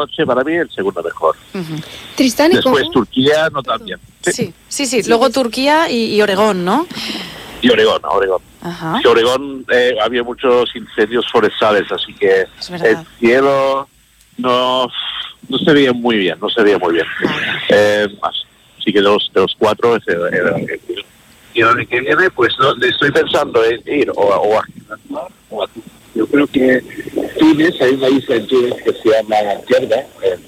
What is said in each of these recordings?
noche, para mí, el segundo mejor. Tristán, después Turquía, no tan bien. Sí. Luego Turquía y Oregón, ¿no? Y Oregón. Ajá. En Oregón había muchos incendios forestales, así que el cielo no se veía muy bien, así que de los cuatro ese era el que... Y el año que viene, pues estoy pensando en ir o a Gibraltar o a Túnez. Yo creo que Túnez, hay una isla en Túnez que se llama Jerda,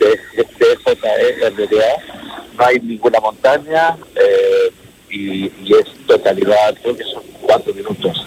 TJERDA, no hay ninguna montaña y es totalidad, creo que son 4 minutos.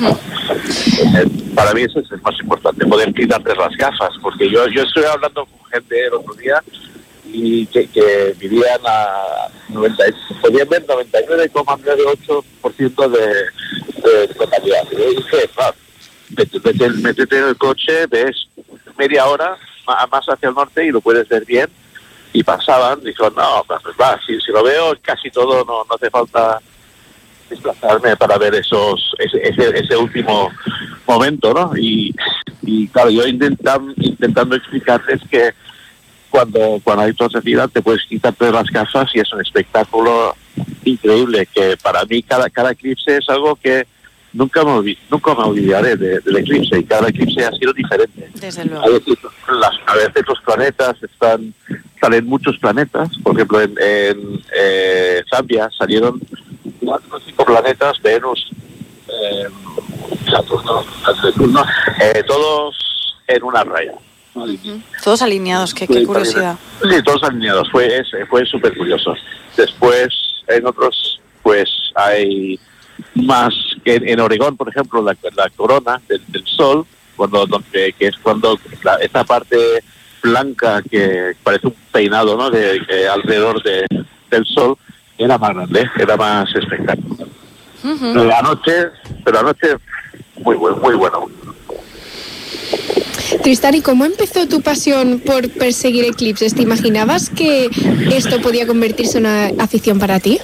Para mí eso es el más importante, poder quitarte las gafas, porque yo estoy hablando con gente el otro día y que vivían podían ver 99,98% de totalidad. Y yo dije, métete en el coche, ves media hora más hacia el norte y lo puedes ver bien. Y pasaban, dijo, no, pues va, si lo veo casi todo, no hace falta desplazarme para ver ese último momento, ¿no? Y claro, yo intentando explicarles que cuando hay totalidad te puedes quitarte las gafas y es un espectáculo increíble, que para mí cada eclipse es algo que nunca me olvidaré del eclipse, y cada eclipse ha sido diferente. Desde luego. A veces los planetas salen muchos planetas, por ejemplo en Zambia salieron 4 o 5 planetas, Venus, Saturno, todos en una raya. Todos alineados, qué curiosidad. Sí, todos alineados, fue súper curioso. Después, en otros, pues hay más, que en Oregón, por ejemplo, la corona del Sol, que es cuando esta parte blanca que parece un peinado, ¿no?, alrededor del Sol, era más grande, era más espectacular. Pero la noche, muy bueno. Tristán, ¿y cómo empezó tu pasión por perseguir eclipses? ¿Te imaginabas que esto podía convertirse en una afición para ti?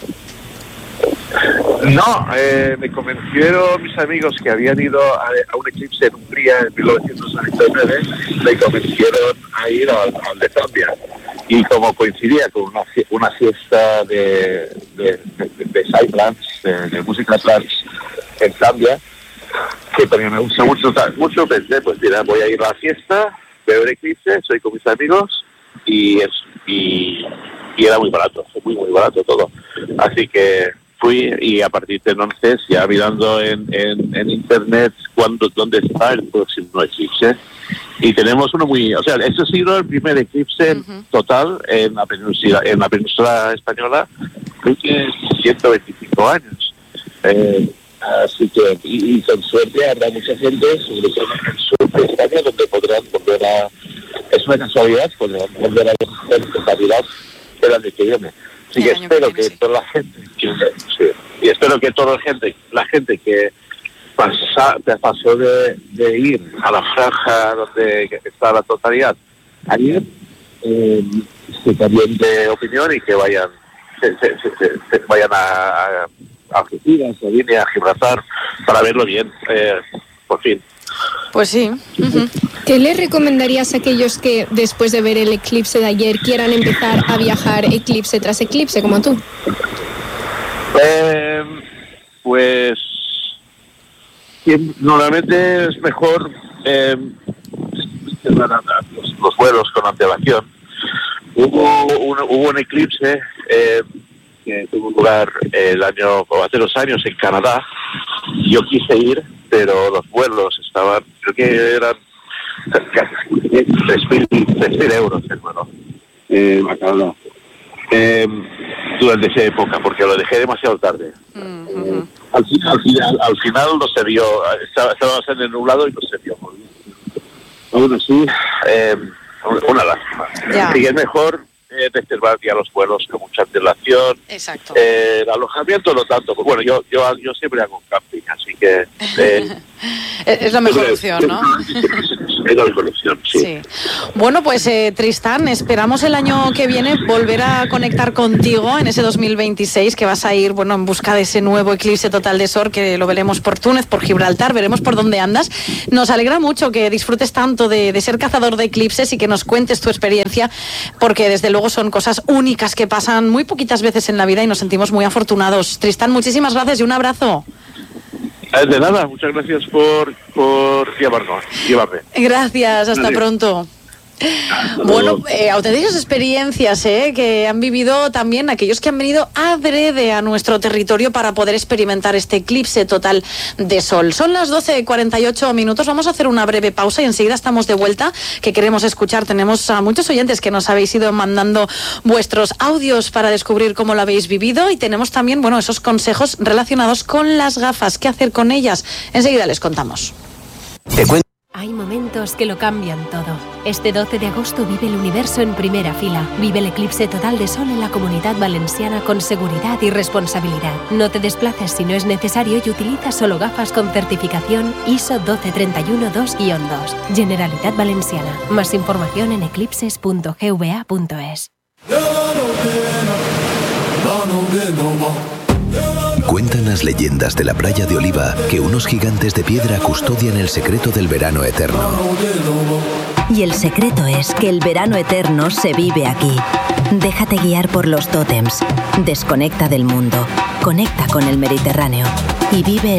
No, me convencieron mis amigos que habían ido a un eclipse en Hungría en 1999, me convencieron a ir al de Zambia. Y como coincidía con una fiesta de Psytrance, de música trance en Zambia, que también me gusta mucho, pensé, pues mira, voy a ir a la fiesta, veo el eclipse, soy con mis amigos y era muy barato, muy barato todo. Así que fui, y a partir de entonces ya mirando en internet dónde está el próximo eclipse, y tenemos uno ese ha sido el primer eclipse total en la península española, creo que 125 años. Así que, y con suerte habrá mucha gente, sobre todo en el sur de España, donde podrán volver es una casualidad, podrán volver a ver totalidad el año que viene. Así que espero que toda la gente, y espero que toda la gente que pasó de ir a la franja donde está la totalidad ayer, se cambien de opinión y que vayan a Algeciras, a Línea, a Gibraltar, para verlo bien, por fin. Pues sí. ¿Qué le recomendarías a aquellos que después de ver el eclipse de ayer quieran empezar a viajar eclipse tras eclipse, como tú? Pues normalmente es mejor los vuelos con antelación. Hubo un eclipse que tuvo lugar hace 2 años en Canadá. Yo quise ir, pero los vuelos estaban, creo que eran 3.000 euros el vuelo a Canadá, durante esa época, porque lo dejé demasiado tarde. Al final no se vio, estábamos en el nublado y no se vio. Aún así, una lástima. Y es mejor reservar ya los vuelos con mucha antelación. Exacto. El alojamiento no tanto. Bueno, yo siempre hago camping, así que... es la mejor opción, ¿no? Es la mejor opción, sí. Sí. Bueno, pues Tristán, esperamos el año que viene volver a conectar contigo en ese 2026, que vas a ir, bueno, en busca de ese nuevo eclipse total de sol, que lo veremos por Túnez, por Gibraltar, veremos por dónde andas. Nos alegra mucho que disfrutes tanto de ser cazador de eclipses y que nos cuentes tu experiencia, porque desde luego son cosas únicas que pasan muy poquitas veces en la vida y nos sentimos muy afortunados. Tristán, muchísimas gracias y un abrazo. De nada, muchas gracias por llevarme. Gracias, hasta pronto. Bueno, auténticas experiencias que han vivido también aquellos que han venido adrede a nuestro territorio para poder experimentar este eclipse total de sol. Son las 12:48, vamos a hacer una breve pausa y enseguida estamos de vuelta, que queremos escuchar. Tenemos a muchos oyentes que nos habéis ido mandando vuestros audios para descubrir cómo lo habéis vivido, y tenemos también, bueno, esos consejos relacionados con las gafas, qué hacer con ellas. Enseguida les contamos. Hay momentos que lo cambian todo. Este 12 de agosto vive el universo en primera fila. Vive el eclipse total de sol en la Comunidad Valenciana con seguridad y responsabilidad. No te desplaces si no es necesario y utiliza solo gafas con certificación ISO 12312-2. Generalitat Valenciana. Más información en eclipses.gva.es. Cuentan las leyendas de la playa de Oliva que unos gigantes de piedra custodian el secreto del verano eterno. Y el secreto es que el verano eterno se vive aquí. Déjate guiar por los tótems. Desconecta del mundo. Conecta con el Mediterráneo. Y vive